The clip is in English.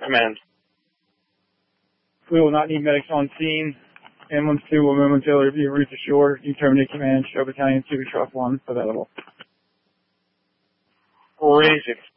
Command. We will not need medics on scene. Ambulance 2 will momentarily be route to shore. You terminate command. Show Battalion 2 Trust 1 available. Raising.